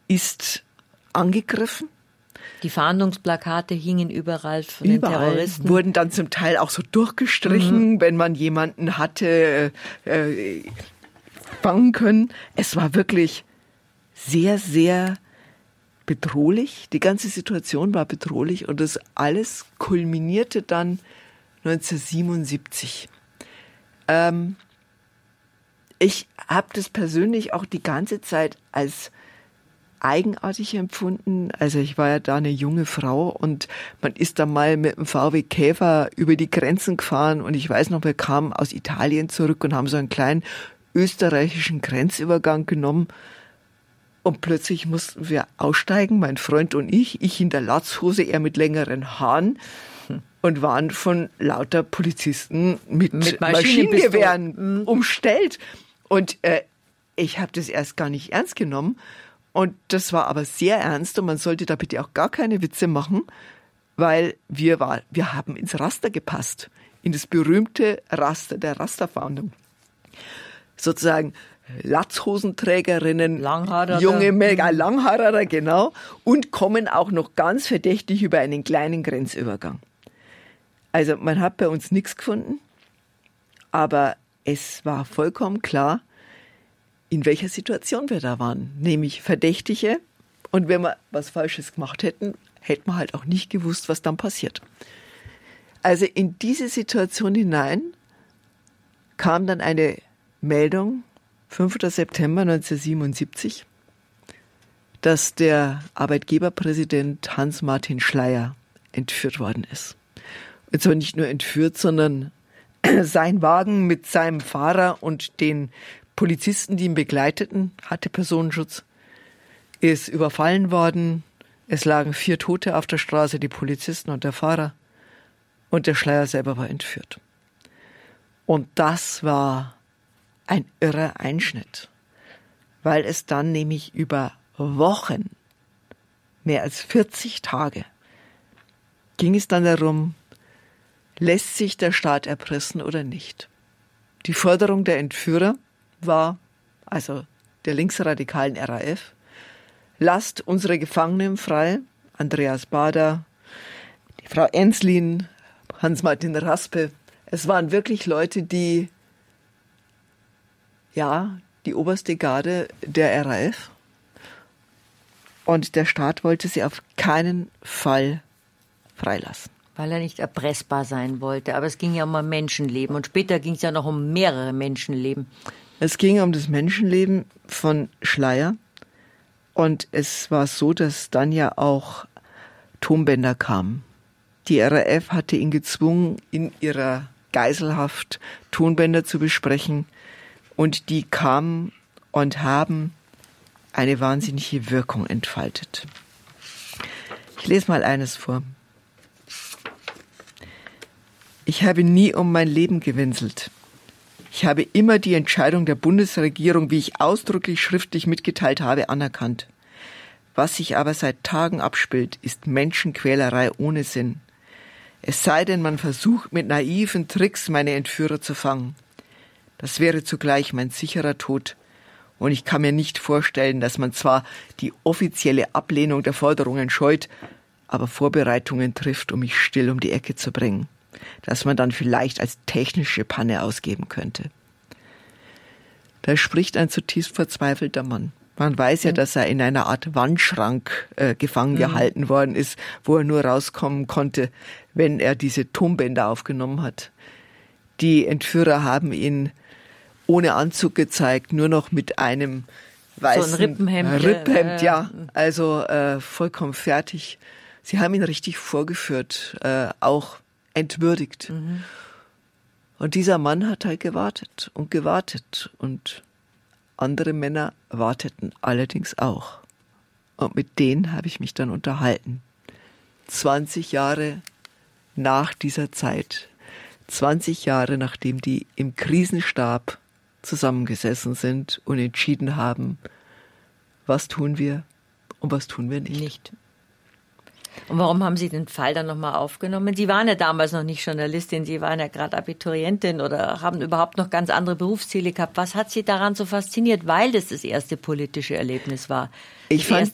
ist angegriffen. Die Fahndungsplakate hingen überall von den Terroristen. Wurden dann zum Teil auch so durchgestrichen, wenn man jemanden hatte fangen können. Es war wirklich sehr, sehr bedrohlich. Die ganze Situation war bedrohlich und das alles kulminierte dann 1977. Ich habe das persönlich auch die ganze Zeit als eigenartig empfunden. Also ich war ja da eine junge Frau und man ist da mal mit dem VW Käfer über die Grenzen gefahren und ich weiß noch, wir kamen aus Italien zurück und haben so einen kleinen österreichischen Grenzübergang genommen und plötzlich mussten wir aussteigen, mein Freund und ich in der Latzhose, er mit längeren Haaren und waren von lauter Polizisten mit Maschinengewehren umstellt. Und ich habe das erst gar nicht ernst genommen. Und das war aber sehr ernst und man sollte da bitte auch gar keine Witze machen, weil wir haben ins Raster gepasst, in das berühmte Raster der Rasterfahndung. Sozusagen Latzhosenträgerinnen, junge Langhaarer, genau, und kommen auch noch ganz verdächtig über einen kleinen Grenzübergang. Also man hat bei uns nichts gefunden, aber es war vollkommen klar, in welcher Situation wir da waren, nämlich Verdächtige. Und wenn wir was Falsches gemacht hätten, hätten wir halt auch nicht gewusst, was dann passiert. Also in diese Situation hinein kam dann eine Meldung, 5. September 1977, dass der Arbeitgeberpräsident Hans-Martin Schleyer entführt worden ist. Und zwar nicht nur entführt, sondern sein Wagen mit seinem Fahrer und den Polizisten, die ihn begleiteten, hatte Personenschutz, ist überfallen worden. Es lagen 4 Tote auf der Straße, die Polizisten und der Fahrer. Und der Schleyer selber war entführt. Und das war ein irrer Einschnitt, weil es dann nämlich über Wochen, mehr als 40 Tage, ging es dann darum, lässt sich der Staat erpressen oder nicht. Die Forderung der Entführer war, also der linksradikalen RAF, lasst unsere Gefangenen frei, Andreas Baader, die Frau Enslin, Hans-Martin Raspe. Es waren wirklich Leute, die oberste Garde der RAF, und der Staat wollte sie auf keinen Fall freilassen. Weil er nicht erpressbar sein wollte. Aber es ging ja um ein Menschenleben. Und später ging es ja noch um mehrere Menschenleben. Es ging um das Menschenleben von Schleyer. Und es war so, dass dann ja auch Tonbänder kamen. Die RAF hatte ihn gezwungen, in ihrer Geiselhaft Tonbänder zu besprechen. Und die kamen und haben eine wahnsinnige Wirkung entfaltet. Ich lese mal eines vor. Ich habe nie um mein Leben gewinselt. Ich habe immer die Entscheidung der Bundesregierung, wie ich ausdrücklich schriftlich mitgeteilt habe, anerkannt. Was sich aber seit Tagen abspielt, ist Menschenquälerei ohne Sinn. Es sei denn, man versucht mit naiven Tricks meine Entführer zu fangen. Das wäre zugleich mein sicherer Tod. Und ich kann mir nicht vorstellen, dass man zwar die offizielle Ablehnung der Forderungen scheut, aber Vorbereitungen trifft, um mich still um die Ecke zu bringen, dass man dann vielleicht als technische Panne ausgeben könnte. Da spricht ein zutiefst verzweifelter Mann. Man weiß ja, dass er in einer Art Wandschrank gefangen gehalten worden ist, wo er nur rauskommen konnte, wenn er diese Tonbänder aufgenommen hat. Die Entführer haben ihn ohne Anzug gezeigt, nur noch mit einem weißen so ein Rippenhemd, ja, also vollkommen fertig. Sie haben ihn richtig vorgeführt, auch entwürdigt. Mhm. Und dieser Mann hat halt gewartet und andere Männer warteten allerdings auch. Und mit denen habe ich mich dann unterhalten. 20 Jahre nach dieser Zeit, 20 Jahre nachdem die im Krisenstab zusammengesessen sind und entschieden haben, was tun wir und was tun wir nicht. Und warum haben Sie den Fall dann nochmal aufgenommen? Sie waren ja damals noch nicht Journalistin, Sie waren ja gerade Abiturientin oder haben überhaupt noch ganz andere Berufsziele gehabt. Was hat Sie daran so fasziniert, weil das erste politische Erlebnis war? Ich fand